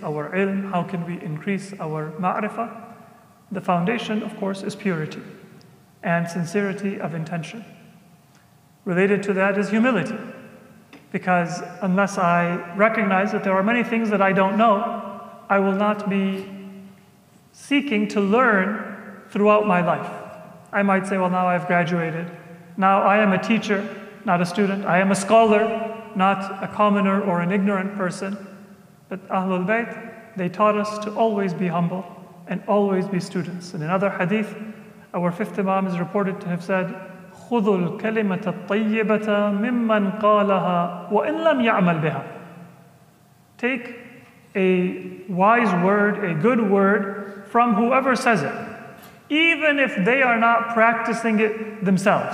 our ilm, how can we increase our ma'rifah? The foundation, of course, is purity and sincerity of intention. Related to that is humility, because unless I recognize that there are many things that I don't know, I will not be seeking to learn throughout my life. I might say, well, now I've graduated. Now I am a teacher, not a student. I am a scholar, not a commoner or an ignorant person. But Ahlul Bayt, they taught us to always be humble and always be students. In another hadith, our fifth Imam is reported to have said, خُذُوا الْكَلِمَةَ الطَّيِّبَةَ مِمَّنْ قَالَهَا وَإِنْ لَمْ يَعْمَلْ بِهَا. Take a wise word, a good word from whoever says it, even if they are not practicing it themselves.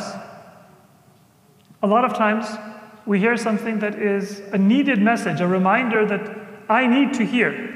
A lot of times, we hear something that is a needed message, a reminder that I need to hear.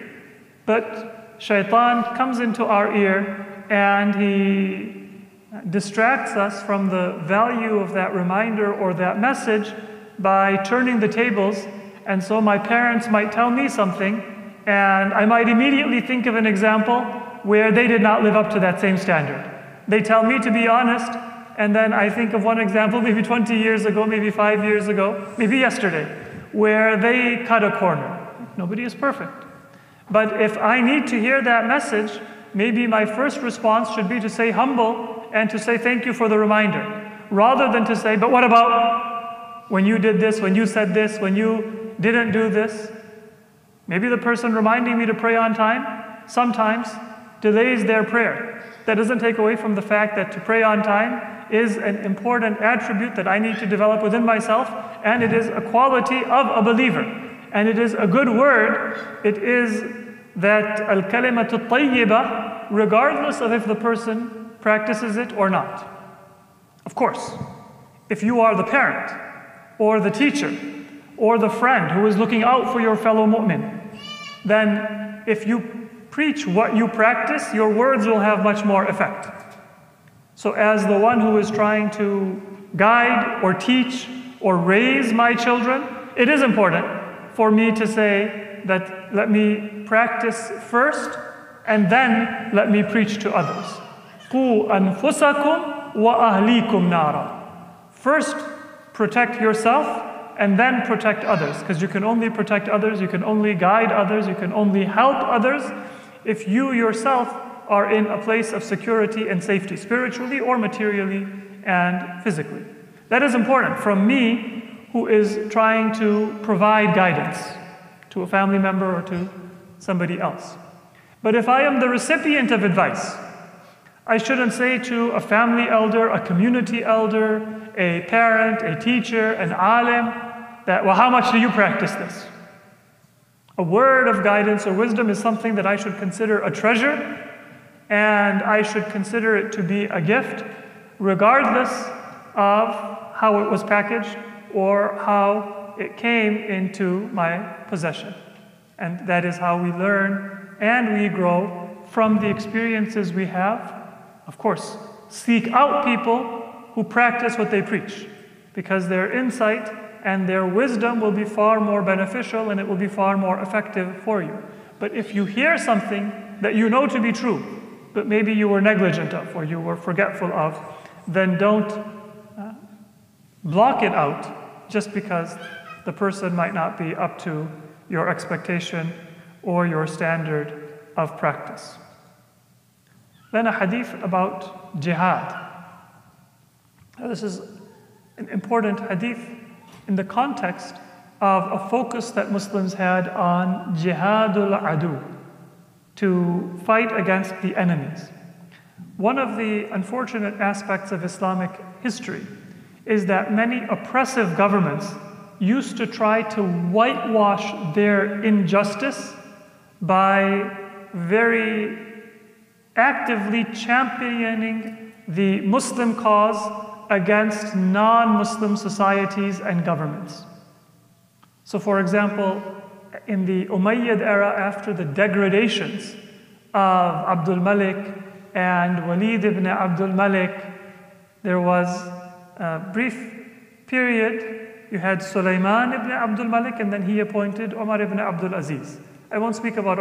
But shaitan comes into our ear and he distracts us from the value of that reminder or that message by turning the tables. And so my parents might tell me something and I might immediately think of an example where they did not live up to that same standard. They tell me to be honest, and then I think of one example, maybe 20 years ago, maybe 5 years ago, maybe yesterday, where they cut a corner. Nobody is perfect. But if I need to hear that message, maybe my first response should be to say humble and to say thank you for the reminder, rather than to say, but what about when you did this, when you said this, when you didn't do this? Maybe the person reminding me to pray on time sometimes delays their prayer. That doesn't take away from the fact that to pray on time is an important attribute that I need to develop within myself, and it is a quality of a believer. And it is a good word. It is that al-kalimatu tayyibah, regardless of if the person practices it or not. Of course, if you are the parent, or the teacher, or the friend who is looking out for your fellow mu'min, then if you preach what you practice, your words will have much more effect. So as the one who is trying to guide or teach or raise my children, it is important for me to say that let me practice first and then let me preach to others. قُوا أَنفُسَكُمْ وَأَهْلِيكُمْ نَارًا. First, protect yourself and then protect others, because you can only protect others, you can only guide others, you can only help others if you yourself are in a place of security and safety, spiritually or materially and physically. That is important from me, who is trying to provide guidance to a family member or to somebody else. But if I am the recipient of advice, I shouldn't say to a family elder, a community elder, a parent, a teacher, an alim, that, well, how much do you practice this? A word of guidance or wisdom is something that I should consider a treasure, and I should consider it to be a gift, regardless of how it was packaged or how it came into my possession. And that is how we learn and we grow from the experiences we have. Of course, seek out people who practice what they preach, because their insight and their wisdom will be far more beneficial and it will be far more effective for you. But if you hear something that you know to be true, but maybe you were negligent of or you were forgetful of, then don't block it out just because the person might not be up to your expectation or your standard of practice. Then a hadith about jihad. Now, this is an important hadith in the context of a focus that Muslims had on jihadul adu, to fight against the enemies. One of the unfortunate aspects of Islamic history is that many oppressive governments used to try to whitewash their injustice by very actively championing the Muslim cause against non-Muslim societies and governments. So for example, in the Umayyad era, after the degradations of Abdul Malik and Walid ibn Abdul Malik, there was a brief period. You had Sulaiman ibn Abdul Malik, and then he appointed Umar ibn Abdul Aziz. I won't speak about